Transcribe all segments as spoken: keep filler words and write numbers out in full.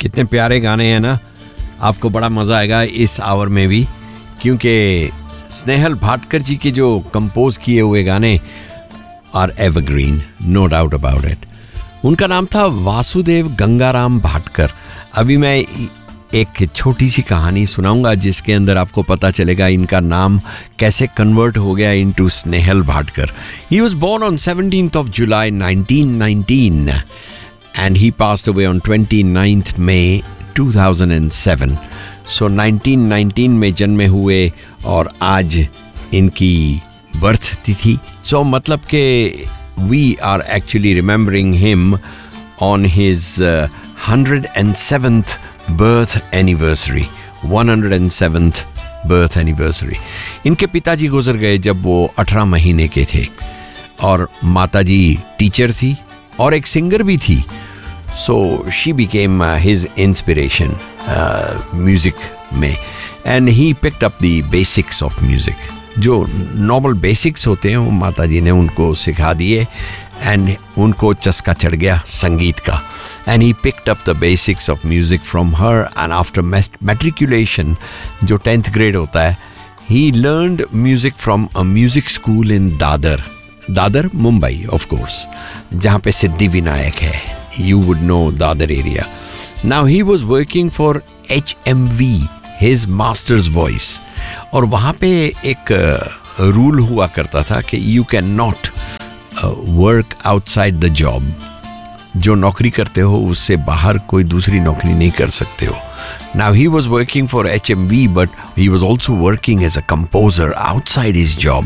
कितने प्यारे गाने हैं ना, आपको बड़ा मज़ा आएगा इस आवर में भी, क्योंकि स्नेहल भाटकर जी के जो कंपोज किए हुए गाने are evergreen, no doubt about it. उनका नाम था वासुदेव गंगाराम भाटकर. अभी मैं एक छोटी सी कहानी सुनाऊंगा जिसके अंदर आपको पता चलेगा इनका नाम कैसे कन्वर्ट हो गया into Snehal Bhatkar. He was born on seventeenth of July nineteen nineteen and he passed away on twenty-ninth May two thousand seven. So nineteen nineteen में जन्मे हुए और आज इनकी बर्थ तिथि. सो मतलब कि we are actually remembering him on his uh, one hundred seventh birth anniversary. one hundred seventh birth anniversary. इनके पिताजी गुजर गए जब वो अठारह महीने के थे और माताजी टीचर थी और एक सिंगर भी थी. So she became uh, his inspiration uh, music में, and he picked up the basics of music. जो नॉर्मल बेसिक्स होते हैं वो माताजी ने उनको सिखा दिए एंड उनको चस्का चढ़ गया संगीत का. And he picked up the basics of music from her, and after matriculation, जो tenth grade होता है, he learned music from a music school in Dadar. Dadar Mumbai of course, जहाँ पे सिद्धि विनायक है. You would know Dadar area. Now he was working for H M V, his master's voice. और वहाँ पे एक रूल uh, हुआ करता था कि you cannot uh, work outside the job. जो नौकरी करते हो उससे बाहर कोई दूसरी नौकरी नहीं कर सकते हो. Now he was working for H M V, but he was also working as a composer outside his job.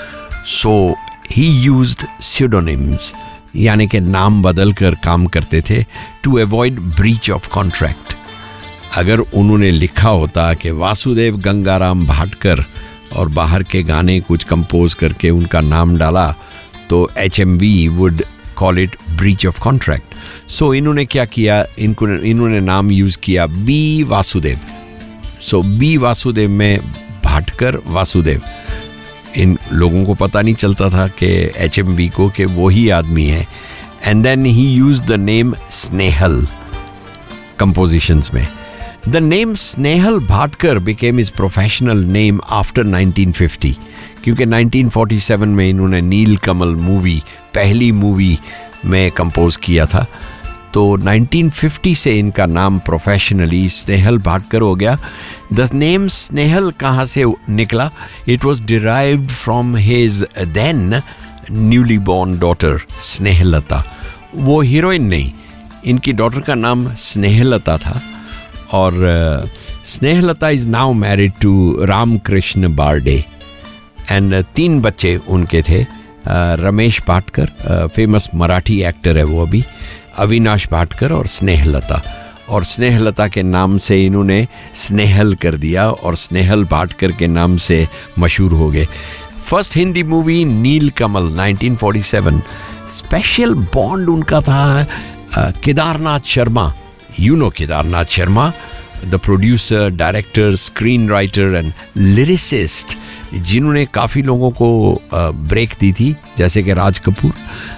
So he used pseudonyms, यानी कि नाम बदल कर काम करते थे to avoid breach of contract. अगर उन्होंने लिखा होता कि वासुदेव गंगाराम भाटकर और बाहर के गाने कुछ कंपोज करके उनका नाम डाला तो H M V would call it breach of contract. So इन्होंने क्या किया, इनको इन्होंने नाम यूज़ किया B Vasudev. So B Vasudev में भाटकर वासुदेव. इन लोगों को पता नहीं चलता था कि H M V को कि वो ही आदमी है. And then he used the name Snehal compositions में. The name Snehal Bhatkar became his professional name after nineteen fifty. क्योंकि nineteen forty-seven में इन्होंने नील कमल मूवी, पहली मूवी में कंपोज किया था, तो nineteen fifty से इनका नाम प्रोफेशनली स्नेहल भाटकर हो गया. द नेम स्नेहल कहाँ से निकला? It was derived from his then newly born daughter Snehlata. वो हीरोइन नहीं, इनकी डॉटर का नाम स्नेहलता था. और Snehlata is now married to Ramakrishna बारडे. And तीन बच्चे उनके थे. रमेश भाटकर, फेमस मराठी एक्टर है वो अभी, अविनाश भाटकर और स्नेहलता. और स्नेहलता के नाम से इन्होंने स्नेहल कर दिया और स्नेहल भाटकर के नाम से मशहूर हो गए. First Hindi movie Neel Kamal nineteen forty-seven. Special bond उनका था Kedarnath Sharma. You know Kedarnath Sharma, the producer, director, screen writer and lyricist, जिन्होंने काफ़ी लोगों को ब्रेक दी थी जैसे कि राज कपूर.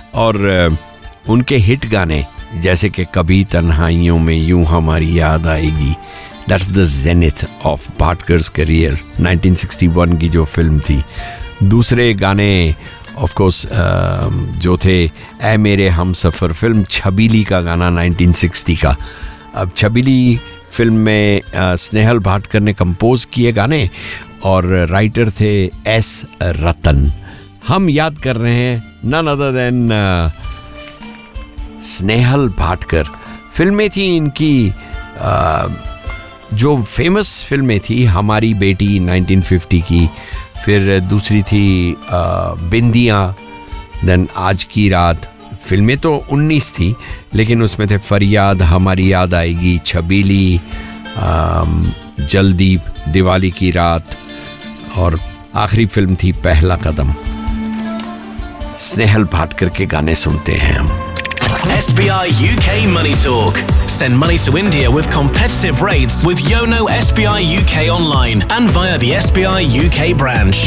और उनके हिट गाने जैसे कि कभी तन्हाइयों में यूं हमारी याद आएगी, that's the zenith of भाटकर्स career. nineteen sixty-one की जो फिल्म थी. दूसरे गाने ऑफ कोर्स जो थे ऐ मेरे हम सफ़र, फिल्म छबीली का गाना nineteen sixty का. अब छबीली फिल्म में स्नेहल भाटकर ने कंपोज किए गाने और राइटर थे एस रतन. हम याद कर रहे हैं none other than Snehal Bhatkar. फिल्में थी इनकी, आ, जो फेमस फिल्में थी हमारी बेटी nineteen fifty की, फिर दूसरी थी बिंदियाँ, देन आज की रात. फिल्में तो उन्नीस थी लेकिन उसमें थे फरियाद, हमारी याद आएगी, छबीली, जलदीप, दिवाली की रात और आखिरी फिल्म थी पहला कदम. स्नेहल भाटकर के गाने सुनते हैं हम. S B I U K Money Talk. Send money to India with competitive rates with Yono S B I U K online and via the S B I U K branch.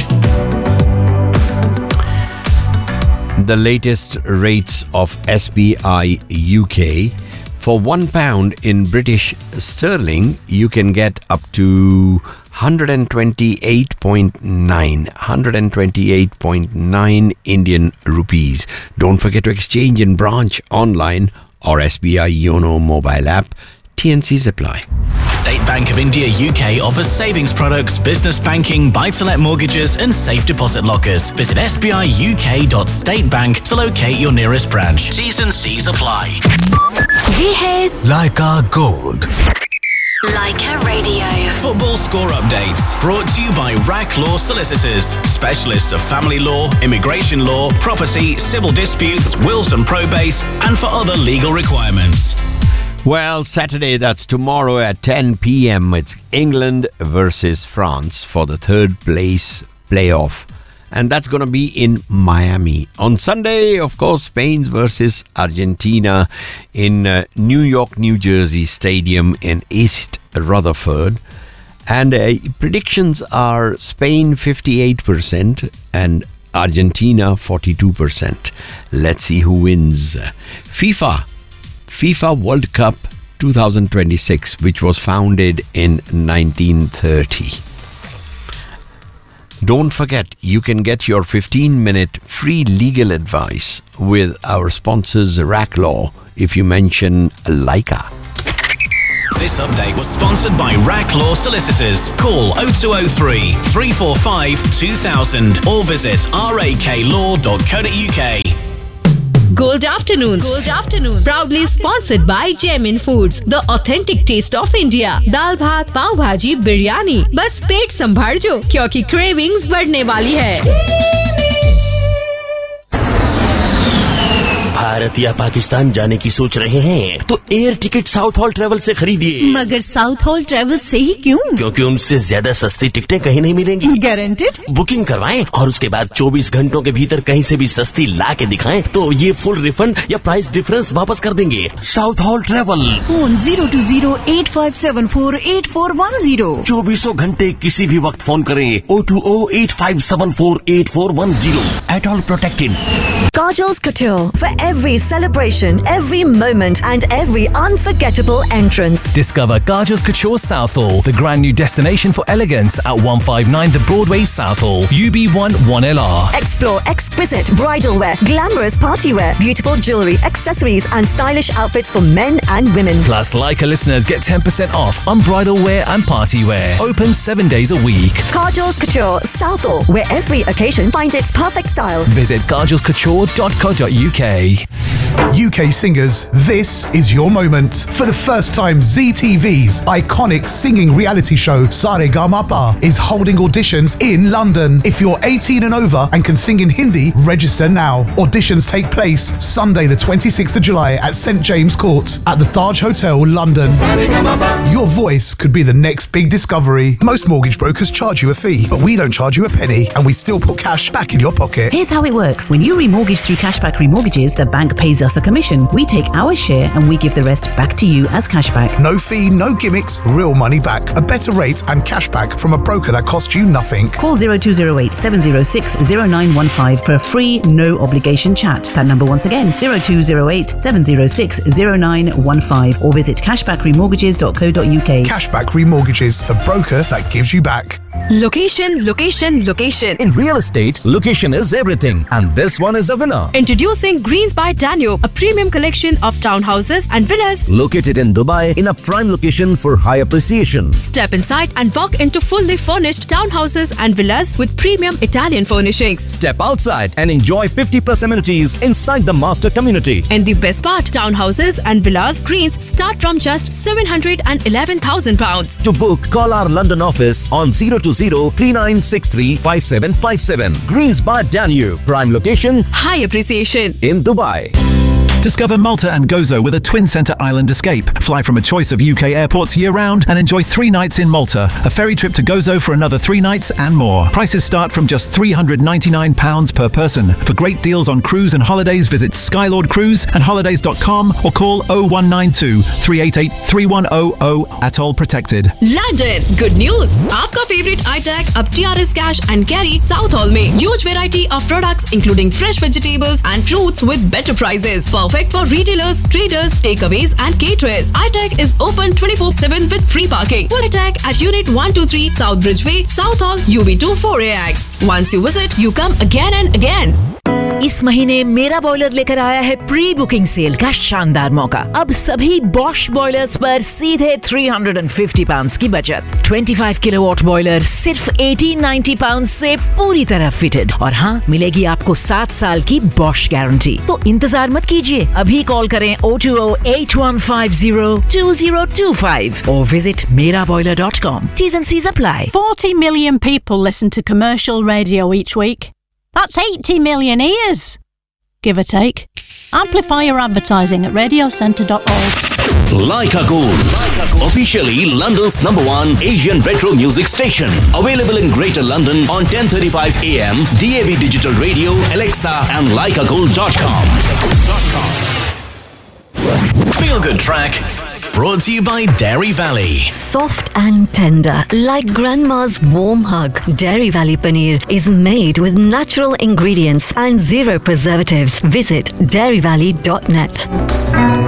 The latest rates of S B I U K For one pound in British sterling, you can get up to one hundred twenty-eight point nine, one hundred twenty-eight point nine Indian rupees. Don't forget to exchange in branch, online or S B I Yono mobile app. T N Cs apply. State Bank of India U K offers savings products, business banking, buy-to-let mortgages and safe deposit lockers. Visit s b i u k dot state bank to locate your nearest branch. T's and C's apply. ये है Leica Gold. Leica Radio. Football score updates brought to you by R A C Law Solicitors, specialists of family law, immigration law, property, civil disputes, wills and probate, and for other legal requirements. Well, Saturday, that's tomorrow at ten p.m. It's England versus France for the third place playoff. And that's going to be in Miami. On Sunday, of course, Spain versus Argentina in uh, New York, New Jersey Stadium in East Rutherford. And uh, predictions are Spain fifty-eight percent and Argentina forty-two percent. Let's see who wins. FIFA. FIFA World Cup twenty twenty-six, which was founded in nineteen thirty. Don't forget, you can get your fifteen-minute free legal advice with our sponsors R A C Law if you mention Leica. This update was sponsored by R A C Law Solicitors. Call oh two oh three, three four five, two thousand or visit r a k law dot co dot u k. Gold Afternoons. Gold Afternoons. Proudly sponsored by Gemin Foods, the authentic taste of India. दाल भात, पाव भाजी, बिरयानी. बस पेट संभाल जो, क्योंकि cravings बढ़ने वाली है. भारत या पाकिस्तान जाने की सोच रहे हैं तो air ticket south hall travel से खरीदिए. मगर साउथ हॉल ट्रेवल से ही क्यों? क्योंकि उनसे ज्यादा सस्ती टिकटें कहीं नहीं मिलेंगी. गारंटेड. बुकिंग करवाएं और उसके बाद चौबीस घंटों के भीतर कहीं से भी सस्ती ला के दिखाएं तो ये फुल रिफंड या प्राइस डिफरेंस वापस कर देंगे. South hall travel. Phone zero to zero eight five seven four eight four one zero. चौबीसों घंटे किसी भी वक्त फोन करें. O two O eight five seven four eight four one zero. At all protected. Kajal's Couture for every celebration, every moment and every unforgettable entrance. Discover Kajal's Couture Southall, the brand new destination for elegance at one fifty-nine The Broadway Southall, U B one one L R. Explore exquisite bridal wear, glamorous party wear, beautiful jewellery, accessories and stylish outfits for men and women. Plus, Leica listeners get ten percent off on bridal wear and party wear. Open seven days a week. Kajal's Couture Southall, where every occasion finds its perfect style. Visit kajals couture dot co dot u k. U K singers, this is your moment. For the first time, Z T V's iconic singing reality show Saregama is holding auditions in London. If you're eighteen and over and can sing in Hindi, register now. Auditions take place Sunday the twenty-sixth of July at St James Court at the Taj Hotel, London. Your voice could be the next big discovery. Most mortgage brokers charge you a fee, but we don't charge you a penny and we still put cash back in your pocket. Here's how it works. When you remortgage through Cashback Remortgages, the bank pays us a commission. We take our share and we give the rest back to you as cashback. No fee, no gimmicks, real money back. A better rate and cashback from a broker that costs you nothing. Call zero two zero eight seven zero six zero nine one five for a free, no obligation chat. That number once again, zero two zero eight seven zero six zero nine one five or visit cashback remortgages dot co dot u k. Cashback Remortgages, the broker that gives you back. Location, location, location. In real estate, location is everything. And this one is a winner. Introducing Greens by Danube, a premium collection of townhouses and villas located in Dubai in a prime location for high appreciation. Step inside and walk into fully furnished townhouses and villas with premium Italian furnishings. Step outside and enjoy fifty plus amenities inside the master community. And the best part, townhouses and villas Greens start from just seven hundred eleven thousand pounds. To book, call our London office on zero two zero three nine six three five seven five seven. Greens by Danube, prime location, high appreciation in Dubai. Discover Malta and Gozo with a twin centre island escape. Fly from a choice of U K airports year-round and enjoy three nights in Malta. A ferry trip to Gozo for another three nights and more. Prices start from just three hundred ninety-nine pounds per person. For great deals on cruise and holidays, visit Skylord Cruise and holidays dot com or call oh one nine two three eight eight three one oh oh. Atoll protected. London, good news! आपका favorite iTech अब T R S Cash and Carry Southall में huge variety of products including fresh vegetables and fruits with better prices. Perfect perfect for retailers, traders, takeaways and caterers. iTech is open twenty-four seven with free parking. iTech at Unit one two three South Bridgeway, South Hall, U B two four A X. Once you visit, you come again and again. इस महीने मेरा boiler लेकर आया है pre booking cell का शानदार मौका। अब सभी बॉश बॉयलर्स पर सीधे तीन सौ पचास पाउंड्स की बचत। पच्चीस किलोवाट बॉयलर सिर्फ अठारह सौ नब्बे पाउंड्स से पूरी तरह फिटेड, और हाँ, मिलेगी आपको सात साल की बॉश गारंटी। तो इंतजार मत कीजिए, अभी कॉल करें O two O eight one five zero to zero to five और विजिट मेरा boiler dot com. T's and C's apply. forty million people listen to commercial radio each week. That's eighty million ears, give or take. Amplify your advertising at radio centre dot org. Leica Gold, officially London's number one Asian retro music station. Available in Greater London on ten thirty-five A M, D A B Digital Radio, Alexa and leica gold dot com. Feel Good Track, brought to you by Dairy Valley. Soft and tender, like grandma's warm hug. Dairy Valley Paneer is made with natural ingredients and zero preservatives. Visit dairy valley dot net.